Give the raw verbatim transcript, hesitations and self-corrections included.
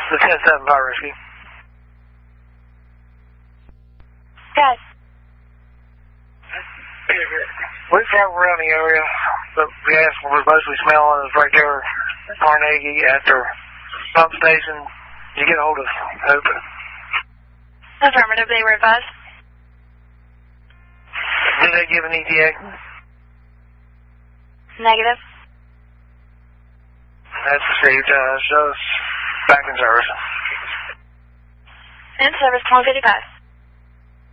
the ten seven Fire Rescue. Guys. We traveled around the area. The gas was mostly smelling. It was right there, Carnegie, at their pump station. Did you get a hold of Hope? Affirmative, they were advised. Did they give an E T A? Negative. That's received. Uh, shows back in service. In service, one fifty-five.